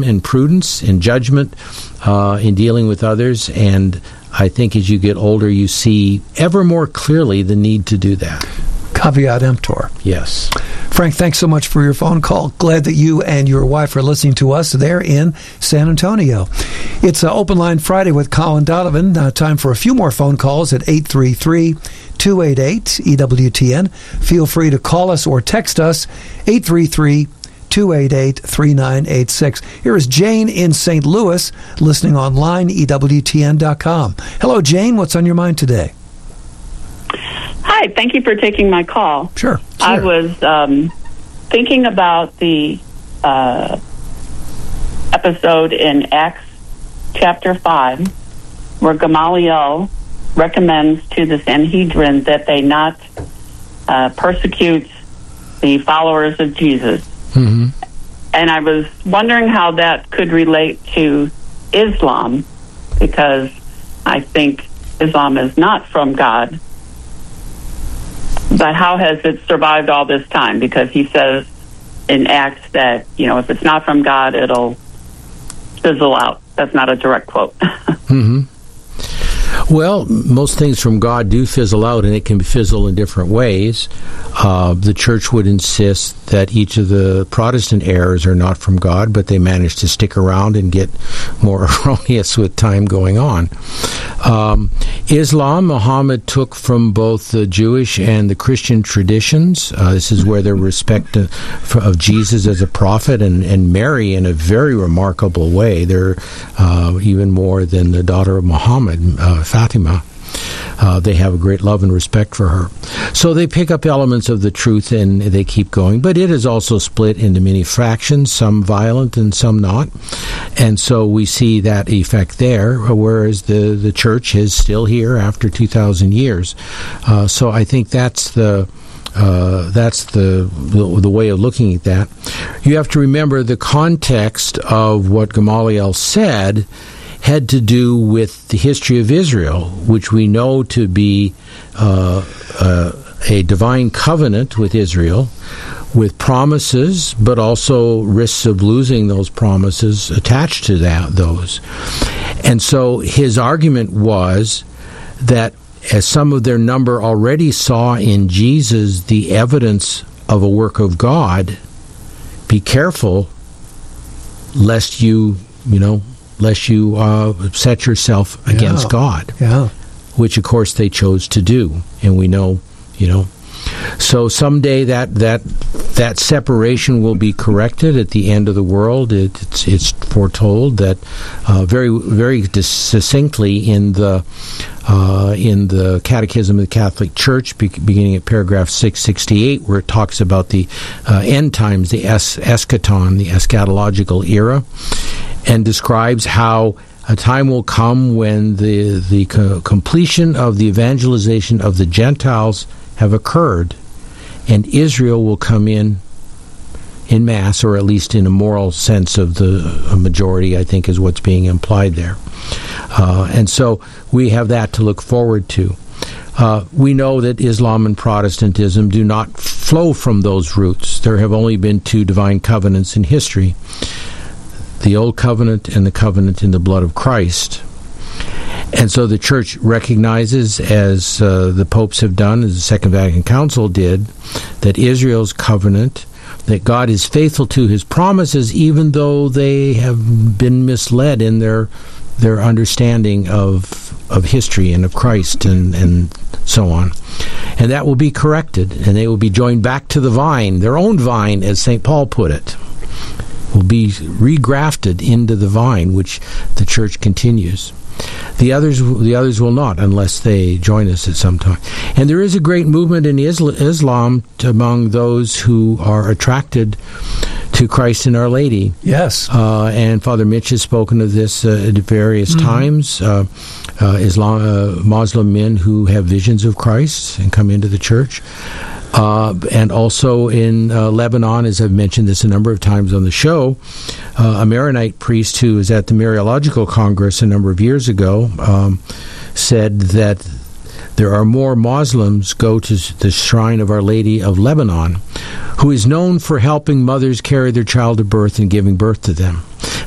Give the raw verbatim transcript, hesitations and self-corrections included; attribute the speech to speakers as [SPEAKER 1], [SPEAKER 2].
[SPEAKER 1] and prudence and judgment uh, in dealing with others. And I think as you get older, you see ever more clearly the need to do that.
[SPEAKER 2] Caveat emptor.
[SPEAKER 1] Yes.
[SPEAKER 2] Frank, thanks so much for your phone call. Glad that you and your wife are listening to us there in San Antonio. It's uh, Open Line Friday with Colin Donovan. Uh, time for a few more phone calls at eight three three, two eight eight, E W T N. Feel free to call us or text us, eight three three, two eight eight, three nine eight six. Here is Jane in Saint Louis, listening online, E W T N dot com. Hello, Jane. What's on your mind today?
[SPEAKER 3] Hi, thank you for taking my call.
[SPEAKER 2] Sure. sure.
[SPEAKER 3] I was um, thinking about the uh, episode in Acts chapter five where Gamaliel recommends to the Sanhedrin that they not uh, persecute the followers of Jesus.
[SPEAKER 1] Mm-hmm.
[SPEAKER 3] And I was wondering how that could relate to Islam, because I think Islam is not from God. But how has it survived all this time? Because he says in Acts that, you know, if it's not from God, it'll fizzle out. That's not a direct quote.
[SPEAKER 1] Mm-hmm. Well, most things from God do fizzle out, and it can fizzle in different ways. Uh, the church would insist that each of the Protestant errors are not from God, but they manage to stick around and get more erroneous with time going on. Um, Islam, Muhammad took from both the Jewish and the Christian traditions. Uh, this is where their respect to, for, of Jesus as a prophet and, and Mary in a very remarkable way. They're uh, even more than the daughter of Muhammad, uh, Fatima. Uh, they have a great love and respect for her. So they pick up elements of the truth and they keep going. But it is also split into many fractions, some violent and some not. And so we see that effect there, whereas the, the church is still here after two thousand years. Uh, so I think that's the... Uh, that's the, the the way of looking at that. You have to remember the context of what Gamaliel said had to do with the history of Israel, which we know to be uh, uh, a divine covenant with Israel, with promises, but also risks of losing those promises attached to that those. And so his argument was that as some of their number already saw in Jesus the evidence of a work of God, be careful lest you, you know, lest you uh, set yourself against
[SPEAKER 2] yeah.
[SPEAKER 1] God,
[SPEAKER 2] yeah.
[SPEAKER 1] which, of course, they chose to do. And we know, you know, so someday that that that separation will be corrected at the end of the world. It, it's, it's foretold that uh, very very succinctly in the uh, in the Catechism of the Catholic Church, be, beginning at paragraph six sixty-eight, where it talks about the uh, end times, the es- eschaton, the eschatological era, and describes how a time will come when the the co- completion of the evangelization of the Gentiles have occurred, and Israel will come in in mass, or at least in a moral sense of the a majority, I think is what's being implied there. Uh, and so we have that to look forward to. Uh, we know that Islam and Protestantism do not flow from those roots. There have only been two divine covenants in history, the Old Covenant and the covenant in the blood of Christ. And so the Church recognizes, as uh, the popes have done, as the Second Vatican Council did, that Israel's covenant, that God is faithful to his promises, even though they have been misled in their their understanding of of history and of Christ and, and so on. And that will be corrected, and they will be joined back to the vine, their own vine, as Saint Paul put it, will be regrafted into the vine, which the Church continues. The others, the others will not, unless they join us at some time. And there is a great movement in Islam among those who are attracted to Christ and Our Lady.
[SPEAKER 2] Yes.
[SPEAKER 1] Uh, and Father Mitch has spoken of this uh, at various mm-hmm. times. Uh, uh, Islam, uh, Muslim men who have visions of Christ and come into the church. Uh, and also in uh, Lebanon, as I've mentioned this a number of times on the show, uh, a Maronite priest who was at the Mariological Congress a number of years ago um, said that there are more Muslims go to the Shrine of Our Lady of Lebanon, who is known for helping mothers carry their child to birth and giving birth to them.